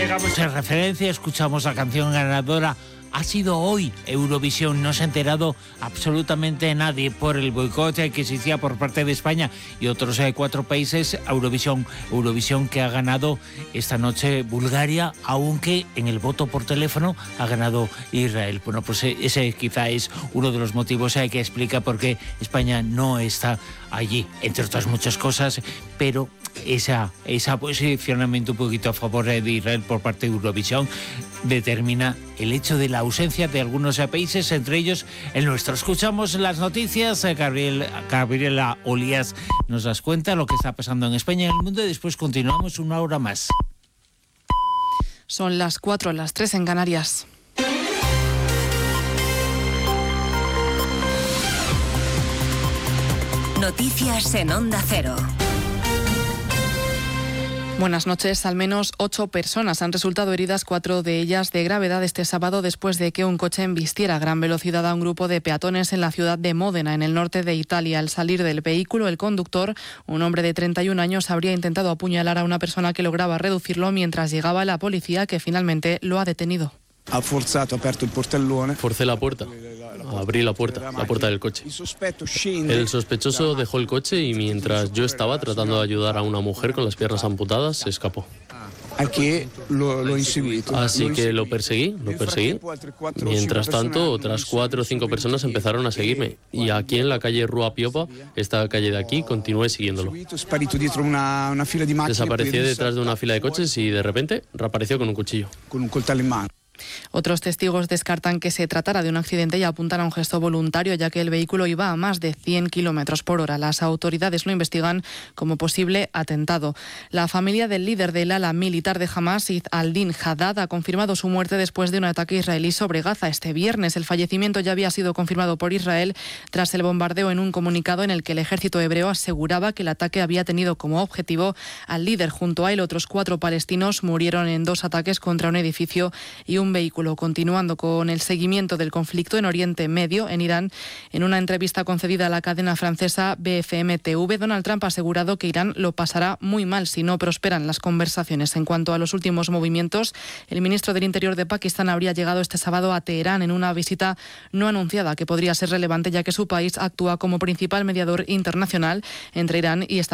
llegamos en referencia, escuchamos la canción ganadora. Ha sido hoy Eurovisión, no se ha enterado absolutamente nadie por el boicot que existía por parte de España y otros 4 países. Eurovisión que ha ganado esta noche Bulgaria, aunque en el voto por teléfono ha ganado Israel. Bueno, pues ese quizá es uno de los motivos que explica por qué España no está allí, entre otras muchas cosas, pero ese posicionamiento un poquito a favor de Israel por parte de Eurovisión determina el hecho de la ausencia de algunos países, entre ellos el nuestro. Escuchamos las noticias, Gabriela Olías nos las cuenta lo que está pasando en España y en el mundo y después continuamos una hora más. Son las 4, las 3 en Canarias. Noticias en Onda Cero. Buenas noches. Al menos 8 personas han resultado heridas, 4 de ellas de gravedad este sábado después de que un coche embistiera a gran velocidad a un grupo de peatones en la ciudad de Módena, en el norte de Italia. Al salir del vehículo, el conductor, un hombre de 31 años, habría intentado apuñalar a una persona que lograba reducirlo mientras llegaba la policía, que finalmente lo ha detenido. Forcé la puerta. Abrí la puerta del coche. El sospechoso dejó el coche y mientras yo estaba tratando de ayudar a una mujer con las piernas amputadas, se escapó. Así que lo perseguí. Mientras tanto, otras 4 o 5 personas empezaron a seguirme. Y aquí en la calle Rua Piopa, esta calle de aquí, continué siguiéndolo. Desaparecí detrás de una fila de coches y de repente reapareció con un cuchillo. Otros testigos descartan que se tratara de un accidente y apuntan a un gesto voluntario, ya que el vehículo iba a más de 100 kilómetros por hora. Las autoridades lo investigan como posible atentado. La familia del líder del ala militar de Hamás, Saif al-Din Haddad, ha confirmado su muerte después de un ataque israelí sobre Gaza este viernes. El fallecimiento ya había sido confirmado por Israel tras el bombardeo, en un comunicado en el que el ejército hebreo aseguraba que el ataque había tenido como objetivo al líder. Junto a él, otros 4 palestinos murieron en 2 ataques contra un edificio y un vehículo. Continuando con el seguimiento del conflicto en Oriente Medio, en Irán, en una entrevista concedida a la cadena francesa BFM TV, Donald Trump ha asegurado que Irán lo pasará muy mal si no prosperan las conversaciones. En cuanto a los últimos movimientos, el ministro del Interior de Pakistán habría llegado este sábado a Teherán en una visita no anunciada que podría ser relevante, ya que su país actúa como principal mediador internacional entre Irán y Estados Unidos.